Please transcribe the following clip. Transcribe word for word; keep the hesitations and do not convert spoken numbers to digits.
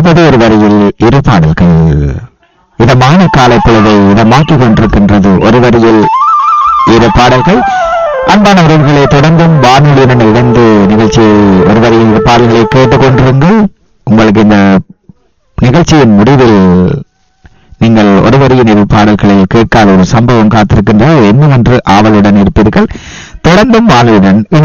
ஒலிப்பது ஒரு வரியில் இரு பாடல்கள். இதமான காலை பொழுதை இதமாக்கிக் கொண்டிருக்கின்றது ஒரு வரியில் இரு பாடல்கள். அன்பானவர்களை தொடர்ந்தும் வானொலியுடன் இணைந்து நிகழ்ச்சி ஒரு வரியில் இரு பாடல்களை கேட்டுக் கொண்டிருங்கள். உங்களுக்கு இந்த நிகழ்ச்சியின் முடிவில் நீங்கள் ஒரு வரியின் இரு பாடல்களில் கேட்காத ஒரு சம்பவம் காத்திருக்கின்றது. என்னவென்று ஆவலுடன் இருப்பீர்கள். தொடர்ந்தும் வானொலியுடன்